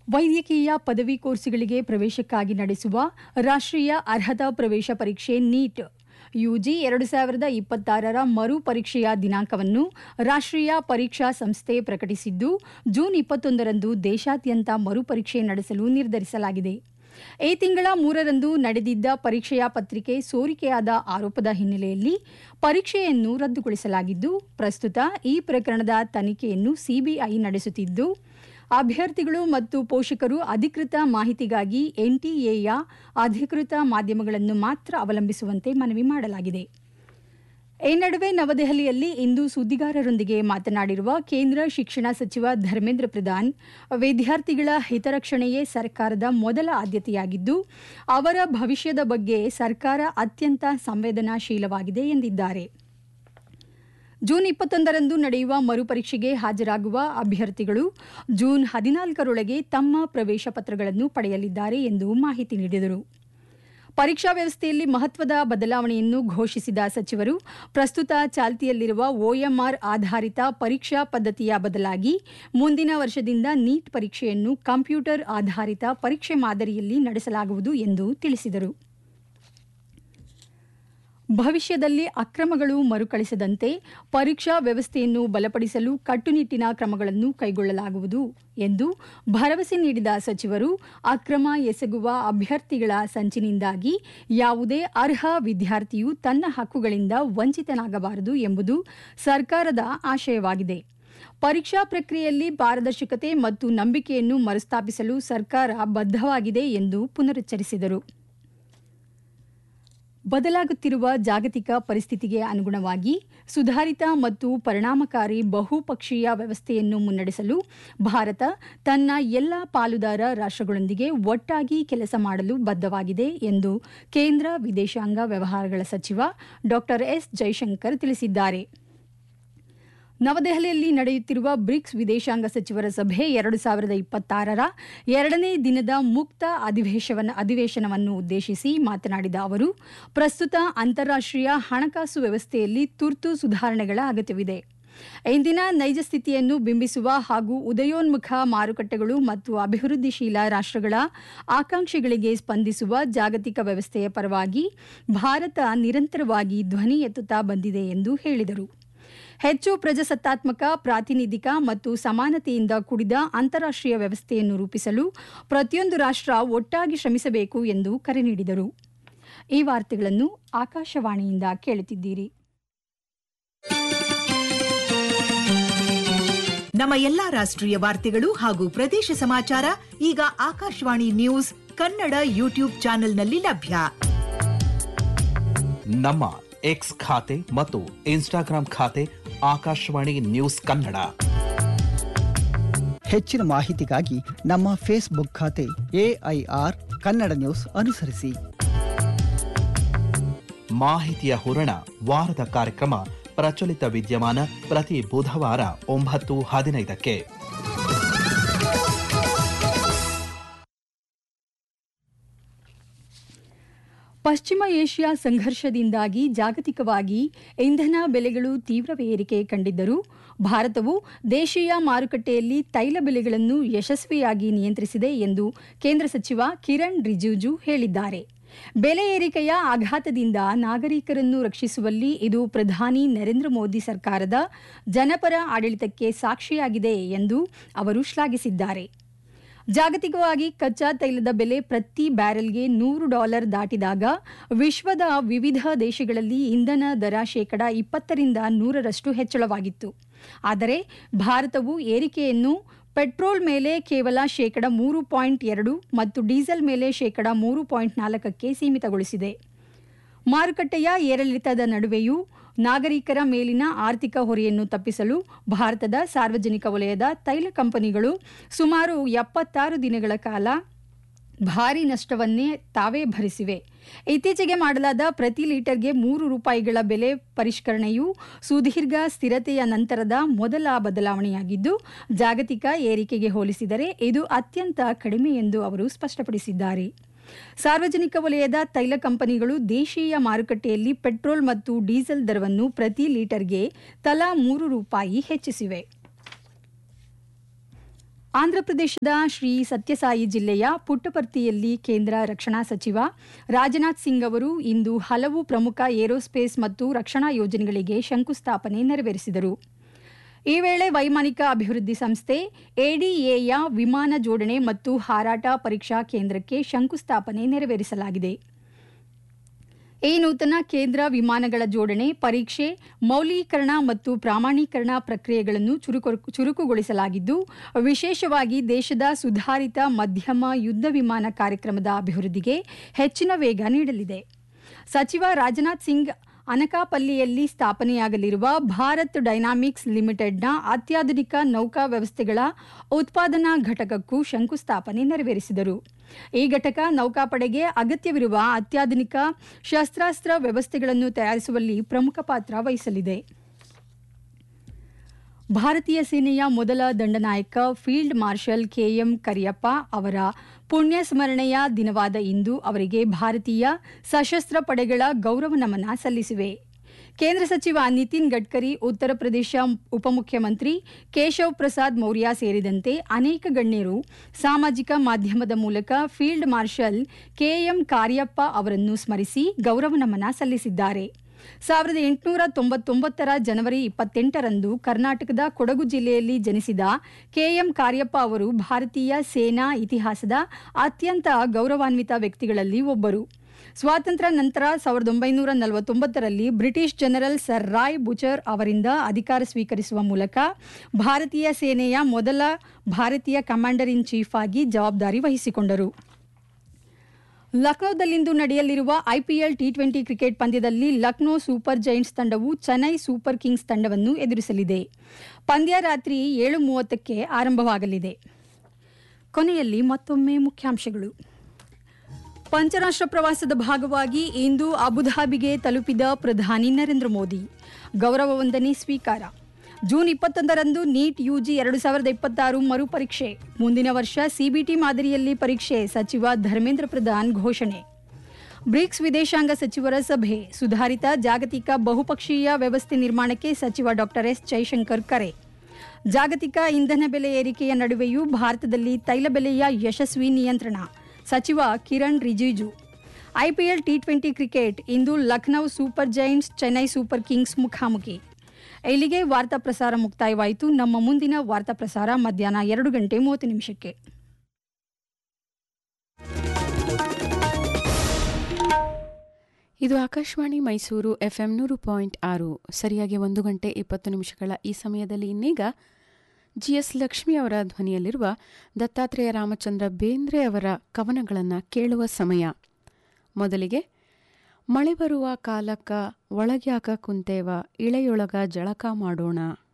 ವೈದ್ಯಕೀಯ ಪದವಿ ಕೋರ್ಸುಗಳಿಗೆ ಪ್ರವೇಶಕ್ಕಾಗಿ ನಡೆಸುವ ರಾಷ್ಟ್ರೀಯ ಅರ್ಹತಾ ಪ್ರವೇಶ ಪರೀಕ್ಷೆ ನೀಟ್ ಯುಜಿ 2026ರ ಮರು ಪರೀಕ್ಷೆಯ ದಿನಾಂಕವನ್ನು ರಾಷ್ಟ್ರೀಯ ಪರೀಕ್ಷಾ ಸಂಸ್ಥೆ ಪ್ರಕಟಿಸಿದ್ದು ಜೂನ್ 21ರಂದು ದೇಶಾದ್ಯಂತ ಮರುಪರೀಕ್ಷೆ ನಡೆಸಲು ನಿರ್ಧರಿಸಲಾಗಿದೆ. ಈ ತಿಂಗಳ 3ರಂದು ನಡೆದಿದ್ದ ಪರೀಕ್ಷೆಯ ಪತ್ರಿಕೆ ಸೋರಿಕೆಯಾದ ಆರೋಪದ ಹಿನ್ನೆಲೆಯಲ್ಲಿ ಪರೀಕ್ಷೆಯನ್ನು ರದ್ದುಗೊಳಿಸಲಾಗಿದ್ದು, ಪ್ರಸ್ತುತ ಈ ಪ್ರಕರಣದ ತನಿಖೆಯನ್ನು ಸಿಬಿಐ ನಡೆಸುತ್ತಿದ್ದು, ಅಭ್ಯರ್ಥಿಗಳು ಮತ್ತು ಪೋಷಕರು ಅಧಿಕೃತ ಮಾಹಿತಿಗಾಗಿ ಎನ್ಟಿಎಯ ಅಧಿಕೃತ ಮಾಧ್ಯಮಗಳನ್ನು ಮಾತ್ರ ಅವಲಂಬಿಸುವಂತೆ ಮನವಿ ಮಾಡಲಾಗಿದೆ. ಈ ನಡುವೆ ನವದೆಹಲಿಯಲ್ಲಿ ಇಂದು ಸುದ್ದಿಗಾರರೊಂದಿಗೆ ಮಾತನಾಡಿರುವ ಕೇಂದ್ರ ಶಿಕ್ಷಣ ಸಚಿವ ಧರ್ಮೇಂದ್ರ ಪ್ರಧಾನ್, ವಿದ್ಯಾರ್ಥಿಗಳ ಹಿತರಕ್ಷಣೆಯೇ ಸರ್ಕಾರದ ಮೊದಲ ಆದ್ಯತೆಯಾಗಿದ್ದು, ಅವರ ಭವಿಷ್ಯದ ಬಗ್ಗೆ ಸರ್ಕಾರ ಅತ್ಯಂತ ಸಂವೇದನಾಶೀಲವಾಗಿದೆ ಎಂದಿದ್ದಾರೆ. ಜೂನ್ 21ರಂದು ನಡೆಯುವ ಮರುಪರೀಕ್ಷೆಗೆ ಹಾಜರಾಗುವ ಅಭ್ಯರ್ಥಿಗಳು ಜೂನ್ 14ರೊಳಗೆ ತಮ್ಮ ಪ್ರವೇಶ ಪತ್ರಗಳನ್ನು ಪಡೆಯಲಿದ್ದಾರೆ ಎಂದು ಮಾಹಿತಿ ನೀಡಿದರು. ಪರೀಕ್ಷಾ ವ್ಯವಸ್ಥೆಯಲ್ಲಿ ಮಹತ್ವದ ಬದಲಾವಣೆಯನ್ನು ಘೋಷಿಸಿದ ಸಚಿವರು, ಪ್ರಸ್ತುತ ಚಾಲ್ತಿಯಲ್ಲಿರುವ ಒಎಂಆರ್ ಆಧಾರಿತ ಪರೀಕ್ಷಾ ಪದ್ಧತಿಯ ಬದಲಾಗಿ ಮುಂದಿನ ವರ್ಷದಿಂದ ನೀಟ್ ಪರೀಕ್ಷೆಯನ್ನು ಕಂಪ್ಯೂಟರ್ ಆಧಾರಿತ ಪರೀಕ್ಷೆ ಮಾದರಿಯಲ್ಲಿ ನಡೆಸಲಾಗುವುದು ಎಂದು ತಿಳಿಸಿದರು. ಭವಿಷ್ಯದಲ್ಲಿ ಅಕ್ರಮಗಳು ಮರುಕಳಿಸದಂತೆ ಪರೀಕ್ಷಾ ವ್ಯವಸ್ಥೆಯನ್ನು ಬಲಪಡಿಸಲು ಕಟ್ಟುನಿಟ್ಟಿನ ಕ್ರಮಗಳನ್ನು ಕೈಗೊಳ್ಳಲಾಗುವುದು ಎಂದು ಭರವಸೆ ನೀಡಿದ ಸಚಿವರು, ಅಕ್ರಮ ಎಸಗುವ ಅಭ್ಯರ್ಥಿಗಳ ಸಂಚಿನಿಂದಾಗಿ ಯಾವುದೇ ಅರ್ಹ ವಿದ್ಯಾರ್ಥಿಯು ತನ್ನ ಹಕ್ಕುಗಳಿಂದ ವಂಚಿತನಾಗಬಾರದು ಎಂಬುದು ಸರ್ಕಾರದ ಆಶಯವಾಗಿದೆ. ಪರೀಕ್ಷಾ ಪ್ರಕ್ರಿಯೆಯಲ್ಲಿ ಪಾರದರ್ಶಕತೆ ಮತ್ತು ನಂಬಿಕೆಯನ್ನು ಮರುಸ್ಥಾಪಿಸಲು ಸರ್ಕಾರ ಬದ್ಧವಾಗಿದೆ ಎಂದು ಪುನರುಚ್ಚರಿಸಿದರು. ಬದಲಾಗುತ್ತಿರುವ ಜಾಗತಿಕ ಪರಿಸ್ಥಿತಿಗೆ ಅನುಗುಣವಾಗಿ ಸುಧಾರಿತ ಮತ್ತು ಪರಿಣಾಮಕಾರಿ ಬಹುಪಕ್ಷೀಯ ವ್ಯವಸ್ಥೆಯನ್ನು ಮುನ್ನಡೆಸಲು ಭಾರತ ತನ್ನ ಎಲ್ಲ ಪಾಲುದಾರ ರಾಷ್ಟ್ರಗಳೊಂದಿಗೆ ಒಟ್ಟಾಗಿ ಕೆಲಸ ಮಾಡಲು ಬದ್ಧವಾಗಿದೆ ಎಂದು ಕೇಂದ್ರ ವಿದೇಶಾಂಗ ವ್ಯವಹಾರಗಳ ಸಚಿವ ಡಾ ಎಸ್ ಜೈಶಂಕರ್ ತಿಳಿಸಿದ್ದಾರೆ. ನವದೆಹಲಿಯಲ್ಲಿ ನಡೆಯುತ್ತಿರುವ ಬ್ರಿಕ್ಸ್ ವಿದೇಶಾಂಗ ಸಚಿವರ ಸಭೆ 2026ರ ಎರಡನೇ ದಿನದ ಮುಕ್ತ ಅಧಿವೇಶನವನ್ನು ಉದ್ದೇಶಿಸಿ ಮಾತನಾಡಿದ ಅವರು, ಪ್ರಸ್ತುತ ಅಂತಾರಾಷ್ಟ್ರೀಯ ಹಣಕಾಸು ವ್ಯವಸ್ಥೆಯಲ್ಲಿ ತುರ್ತು ಸುಧಾರಣೆಗಳ ಅಗತ್ಯವಿದೆ. ಇಂದಿನ ನೈಜ ಸ್ಥಿತಿಯನ್ನು ಬಿಂಬಿಸುವ ಹಾಗೂ ಉದಯೋನ್ಮುಖ ಮಾರುಕಟ್ಟೆಗಳು ಮತ್ತು ಅಭಿವೃದ್ಧಿಶೀಲ ರಾಷ್ಟ್ರಗಳ ಆಕಾಂಕ್ಷೆಗಳಿಗೆ ಸ್ಪಂದಿಸುವ ಜಾಗತಿಕ ವ್ಯವಸ್ಥೆಯ ಪರವಾಗಿ ಭಾರತ ನಿರಂತರವಾಗಿ ಧ್ವನಿ ಎತ್ತುತ್ತಾ ಬಂದಿದೆ ಎಂದು ಹೇಳಿದರು. ಹೆಚ್ಚು ಪ್ರಜಾಸತ್ತಾತ್ಮಕ, ಪ್ರಾತಿನಿಧಿಕ ಮತ್ತು ಸಮಾನತೆಯಿಂದ ಕೂಡಿದ ಅಂತಾರಾಷ್ಟ್ರೀಯ ವ್ಯವಸ್ಥೆಯನ್ನು ರೂಪಿಸಲು ಪ್ರತಿಯೊಂದು ರಾಷ್ಟ್ರ ಒಟ್ಟಾಗಿ ಶ್ರಮಿಸಬೇಕು ಎಂದು ಕರೆ ನೀಡಿದರು. ಈ ವಾರ್ತೆಗಳನ್ನು ಆಕಾಶವಾಣಿಯಿಂದ ಕೇಳುತ್ತಿದ್ದೀರಿ. ನಮ್ಮ ಎಲ್ಲಾ ರಾಷ್ಟ್ರೀಯ ವಾರ್ತೆಗಳು ಹಾಗೂ ಪ್ರದೇಶ ಸಮಾಚಾರ ಈಗ ಆಕಾಶವಾಣಿ ನ್ಯೂಸ್ ಕನ್ನಡ ಯೂಟ್ಯೂಬ್ ಚಾನೆಲ್ನಲ್ಲಿ ಲಭ್ಯ. ನಮ್ಮ ಎಕ್ಸ್ ಖಾತೆ ಮತ್ತು ಇನ್ಸ್ಟಾಗ್ರಾಂ ಖಾತೆ ಆಕಾಶವಾಣಿ ನ್ಯೂಸ್ ಕನ್ನಡ. ಹೆಚ್ಚಿನ ಮಾಹಿತಿಗಾಗಿ ನಮ್ಮ ಫೇಸ್ಬುಕ್ ಖಾತೆ AIR ಕನ್ನಡ ನ್ಯೂಸ್ ಅನುಸರಿಸಿ. ಮಾಹಿತಿಯ ಹೂರಣ ವಾರದ ಕಾರ್ಯಕ್ರಮ ಪ್ರಚಲಿತ ವಿದ್ಯಮಾನ ಪ್ರತಿ ಬುಧವಾರ 9:15ಕ್ಕೆ. ಪಶ್ಚಿಮ ಏಷ್ಯಾ ಸಂಘರ್ಷದಿಂದಾಗಿ ಜಾಗತಿಕವಾಗಿ ಇಂಧನ ಬೆಲೆಗಳು ತೀವ್ರ ಏರಿಕೆ ಕಂಡಿದ್ದರೂ ಭಾರತವು ದೇಶೀಯ ಮಾರುಕಟ್ಟೆಯಲ್ಲಿ ತೈಲ ಬೆಲೆಗಳನ್ನು ಯಶಸ್ವಿಯಾಗಿ ನಿಯಂತ್ರಿಸಿದೆ ಎಂದು ಕೇಂದ್ರ ಸಚಿವ ಕಿರಣ್ ರಿಜಿಜು ಹೇಳಿದ್ದಾರೆ. ಬೆಲೆ ಏರಿಕೆಯ ಆಘಾತದಿಂದ ನಾಗರಿಕರನ್ನು ರಕ್ಷಿಸುವಲ್ಲಿ ಇದು ಪ್ರಧಾನಿ ನರೇಂದ್ರ ಮೋದಿ ಸರ್ಕಾರದ ಜನಪರ ಆಡಳಿತಕ್ಕೆ ಸಾಕ್ಷಿಯಾಗಿದೆ ಎಂದು ಅವರು ಶ್ಲಾಘಿಸಿದ್ದಾರೆ. ಜಾಗತಿಕವಾಗಿ ಕಚ್ಚಾ ತೈಲದ ಬೆಲೆ ಪ್ರತಿ ಬ್ಯಾರೆಲ್ಗೆ $100 ದಾಟಿದಾಗ ವಿಶ್ವದ ವಿವಿಧ ದೇಶಗಳಲ್ಲಿ ಇಂಧನ ದರ 20% 100% ಹೆಚ್ಚಳವಾಗಿತ್ತು. ಆದರೆ ಭಾರತವು ಏರಿಕೆಯನ್ನು ಪೆಟ್ರೋಲ್ ಮೇಲೆ ಕೇವಲ 3.2% ಮತ್ತು ಡೀಸೆಲ್ ಮೇಲೆ 3.4%ಕ್ಕೆ ಸೀಮಿತಗೊಳಿಸಿದೆ. ಮಾರುಕಟ್ಟೆಯ ಏರಿಳಿತದ ನಡುವೆಯೂ ನಾಗರಿಕರ ಮೇಲಿನ ಆರ್ಥಿಕ ಹೊರೆಯನ್ನು ತಪ್ಪಿಸಲು ಭಾರತದ ಸಾರ್ವಜನಿಕ ವಲಯದ ತೈಲ ಕಂಪನಿಗಳು ಸುಮಾರು 76 ದಿನಗಳ ಕಾಲ ಭಾರೀ ನಷ್ಟವನ್ನೇ ತಾವೇ ಭರಿಸಿವೆ. ಇತ್ತೀಚೆಗೆ ಮಾಡಲಾದ ಪ್ರತಿ ಲೀಟರ್ಗೆ ₹3 ಬೆಲೆ ಪರಿಷ್ಕರಣೆಯು ಸುದೀರ್ಘ ಸ್ಥಿರತೆಯ ನಂತರದ ಮೊದಲ ಬದಲಾವಣೆಯಾಗಿದ್ದು, ಜಾಗತಿಕ ಏರಿಕೆಗೆ ಹೋಲಿಸಿದರೆ ಇದು ಅತ್ಯಂತ ಕಡಿಮೆ ಎಂದು ಅವರು ಸ್ಪಷ್ಟಪಡಿಸಿದ್ದಾರೆ. ಸಾರ್ವಜನಿಕ ವಲಯದ ತೈಲ ಕಂಪನಿಗಳು ದೇಶೀಯ ಮಾರುಕಟ್ಟೆಯಲ್ಲಿ ಪೆಟ್ರೋಲ್ ಮತ್ತು ಡೀಸೆಲ್ ದರವನ್ನು ಪ್ರತಿ ಲೀಟರ್ಗೆ ತಲಾ ₹3 ಹೆಚ್ಚಿಸಿವೆ. ಆಂಧ್ರಪ್ರದೇಶದ ಶ್ರೀ ಸತ್ಯಸಾಯಿ ಜಿಲ್ಲೆಯ ಪುಟ್ಟಪರ್ತಿಯಲ್ಲಿ ಕೇಂದ್ರ ರಕ್ಷಣಾ ಸಚಿವ ರಾಜನಾಥ್ ಸಿಂಗ್ ಅವರು ಇಂದು ಹಲವು ಪ್ರಮುಖ ಏರೋಸ್ಪೇಸ್ ಮತ್ತು ರಕ್ಷಣಾ ಯೋಜನೆಗಳಿಗೆ ಶಂಕುಸ್ಥಾಪನೆ ನೆರವೇರಿಸಿದರು. ಈ ವೇಳೆ ವೈಮಾನಿಕ ಅಭಿವೃದ್ಧಿ ಸಂಸ್ಥೆ ಎಡಿಎಯ ವಿಮಾನ ಜೋಡಣೆ ಮತ್ತು ಹಾರಾಟ ಪರೀಕ್ಷಾ ಕೇಂದ್ರಕ್ಕೆ ಶಂಕುಸ್ಥಾಪನೆ ನೆರವೇರಿಸಲಾಗಿದೆ. ಈ ನೂತನ ಕೇಂದ್ರ ವಿಮಾನಗಳ ಜೋಡಣೆ, ಪರೀಕ್ಷೆ, ಮೌಲ್ಯೀಕರಣ ಮತ್ತು ಪ್ರಮಾಣೀಕರಣ ಪ್ರಕ್ರಿಯೆಗಳನ್ನು ಚುರುಕುಗೊಳಿಸಲಾಗಿದ್ದು, ವಿಶೇಷವಾಗಿ ದೇಶದ ಸುಧಾರಿತ ಮಧ್ಯಮ ಯುದ್ಧ ವಿಮಾನ ಕಾರ್ಯಕ್ರಮದ ಅಭಿವೃದ್ಧಿಗೆ ಹೆಚ್ಚಿನ ವೇಗ ನೀಡಲಿದೆ. ಸಚಿವ ರಾಜನಾಥ್ ಸಿಂಗ್ ಅನಕಾಪಲ್ಲಿಯಲ್ಲಿ ಸ್ಥಾಪನೆಯಾಗಲಿರುವ ಭಾರತ್ ಡೈನಾಮಿಕ್ಸ್ ಲಿಮಿಟೆಡ್ನ ಅತ್ಯಾಧುನಿಕ ನೌಕಾ ವ್ಯವಸ್ಥೆಗಳ ಉತ್ಪಾದನಾ ಘಟಕಕ್ಕೂ ಶಂಕುಸ್ಥಾಪನೆ ನೆರವೇರಿಸಿದರು. ಈ ಘಟಕ ನೌಕಾಪಡೆಗೆ ಅಗತ್ಯವಿರುವ ಅತ್ಯಾಧುನಿಕ ಶಸ್ತ್ರಾಸ್ತ್ರ ವ್ಯವಸ್ಥೆಗಳನ್ನು ತಯಾರಿಸುವಲ್ಲಿ ಪ್ರಮುಖ ಪಾತ್ರ ವಹಿಸಲಿದೆ. ಭಾರತೀಯ ಸೇನೆಯ ಮೊದಲ ದಂಡನಾಯಕ ಫೀಲ್ಡ್ ಮಾರ್ಷಲ್ ಕೆಎಂ ಕರಿಯಪ್ಪ ಅವರ ಪುಣ್ಯ ಸ್ಮರಣೆಯ ದಿನವಾದ ಇಂದು ಅವರಿಗೆ ಭಾರತೀಯ ಸಶಸ್ತ್ರ ಪಡೆಗಳ ಗೌರವ ನಮನ ಸಲ್ಲಿಸಿವೆ. ಕೇಂದ್ರ ಸಚಿವ ನಿತಿನ್ ಗಡ್ಕರಿ, ಉತ್ತರ ಪ್ರದೇಶ ಉಪಮುಖ್ಯಮಂತ್ರಿ ಕೇಶವ್ ಪ್ರಸಾದ್ ಮೌರ್ಯ ಸೇರಿದಂತೆ ಅನೇಕ ಗಣ್ಯರು ಸಾಮಾಜಿಕ ಮಾಧ್ಯಮದ ಮೂಲಕ ಫೀಲ್ಡ್ ಮಾರ್ಷಲ್ ಕೆಎಂ ಕಾರ್ಯಪ್ಪ ಅವರನ್ನು ಸ್ಮರಿಸಿ ಗೌರವ ನಮನ ಸಲ್ಲಿಸಿದ್ದಾರೆ. 1899 ಜನವರಿ 28ರಂದು ಕರ್ನಾಟಕದ ಕೊಡಗು ಜಿಲ್ಲೆಯಲ್ಲಿ ಜನಿಸಿದ ಕೆಎಂ ಕಾರ್ಯಪ್ಪ ಅವರು ಭಾರತೀಯ ಸೇನಾ ಇತಿಹಾಸದ ಅತ್ಯಂತ ಗೌರವಾನ್ವಿತ ವ್ಯಕ್ತಿಗಳಲ್ಲಿ ಒಬ್ಬರು. ಸ್ವಾತಂತ್ರ್ಯ ನಂತರ 1949ರಲ್ಲಿ British general sir Roy butcher ಅವರಿಂದ ಅಧಿಕಾರ ಸ್ವೀಕರಿಸುವ ಮೂಲಕ ಭಾರತೀಯ ಸೇನೆಯ ಮೊದಲ ಭಾರತೀಯ ಕಮಾಂಡರ್ ಇನ್ ಚೀಫ್ ಆಗಿ ಜವಾಬ್ದಾರಿ ವಹಿಸಿಕೊಂಡರು. ಲಕ್ನೋದಲ್ಲಿಂದು ನಡೆಯಲಿರುವ ಐಪಿಎಲ್ ಟಿ20 ಕ್ರಿಕೆಟ್ ಪಂದ್ಯದಲ್ಲಿ ಲಕ್ನೋ ಸೂಪರ್ ಜೈಂಟ್ಸ್ ತಂಡವು ಚೆನ್ನೈ ಸೂಪರ್ ಕಿಂಗ್ಸ್ ತಂಡವನ್ನು ಎದುರಿಸಲಿದೆ. ಪಂದ್ಯ ರಾತ್ರಿ 7:30ಕ್ಕೆ ಆರಂಭವಾಗಲಿದೆ. ಕೊನೆಯಲ್ಲಿ ಮತ್ತೊಮ್ಮೆ ಮುಖ್ಯಾಂಶಗಳು. ಪಂಚರಾಷ್ಟ್ರ ಪ್ರವಾಸದ ಭಾಗವಾಗಿ ಇಂದು ಅಬುಧಾಬಿಗೆ ತಲುಪಿದ ಪ್ರಧಾನಿ ನರೇಂದ್ರ ಮೋದಿ. ಗೌರವ ವಂದನೆ ಸ್ವೀಕಾರ. June 21ರಂದು NEET UG 2026 ಮರುಪರೀಕ್ಷೆ. ಮುಂದಿನ ವರ್ಷ ಸಿಬಿಟಿ ಮಾದರಿಯಲ್ಲಿ ಪರೀಕ್ಷೆ. ಸಚಿವ ಧರ್ಮೇಂದ್ರ ಪ್ರಧಾನ್ ಘೋಷಣೆ. ಬ್ರಿಕ್ಸ್ ವಿದೇಶಾಂಗ ಸಚಿವರ ಸಭೆ. ಸುಧಾರಿತ ಜಾಗತಿಕ ಬಹುಪಕ್ಷೀಯ ವ್ಯವಸ್ಥೆ ನಿರ್ಮಾಣಕ್ಕೆ ಸಚಿವ ಡಾಕ್ಟರ್ ಎಸ್ ಜೈಶಂಕರ್ ಕರೆ. ಜಾಗತಿಕ ಇಂಧನ ಬೆಲೆ ಏರಿಕೆಯ ನಡುವೆಯೂ ಭಾರತದಲ್ಲಿ ತೈಲ ಬೆಲೆಯ ಯಶಸ್ವಿ ನಿಯಂತ್ರಣ. ಸಚಿವ Kiran Rijiju. IPL T20 cricket. ಇಂದು Lucknow super Giants Chennai super Kings ಮುಖಾಮುಖಿ. ಇಲ್ಲಿಗೆ ವಾರ್ತಾ ಪ್ರಸಾರ ಮುಕ್ತಾಯವಾಯಿತು. ನಮ್ಮ ಮುಂದಿನ ವಾರ್ತಾ ಪ್ರಸಾರ ಮಧ್ಯಾಹ್ನ 2:30 ಇದು ಆಕಾಶವಾಣಿ ಮೈಸೂರು FM 100.6. ಸರಿಯಾಗಿ 1:20 ಈ ಸಮಯದಲ್ಲಿ ಇನ್ನೀಗ GS ಲಕ್ಷ್ಮಿ ಅವರ ಧ್ವನಿಯಲ್ಲಿರುವ ದತ್ತಾತ್ರೇಯ ರಾಮಚಂದ್ರ ಬೇಂದ್ರೆ ಅವರ ಕವನಗಳನ್ನು ಕೇಳುವ ಸಮಯ. ಮೊದಲಿಗೆ ಮಳೆ ಬರುವ ಕಾಲಕ್ಕ ಒಳಗ್ಯಾಕ ಕುಂತೇವ ಇಳೆಯೊಳಗ ಜಳಕ ಮಾಡೋಣ.